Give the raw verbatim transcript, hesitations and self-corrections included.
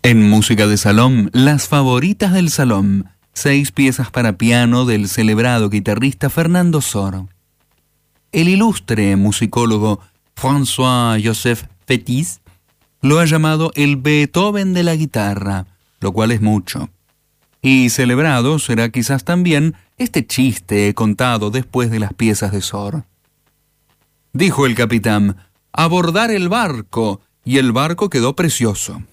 En música de salón, las favoritas del salón, seis piezas para piano del celebrado guitarrista Fernando Sor. El ilustre musicólogo François-Joseph Fétis lo ha llamado el Beethoven de la guitarra, lo cual es mucho. Y celebrado será quizás también este chiste contado después de las piezas de Sor. Dijo el capitán: abordar el barco, y el barco quedó precioso.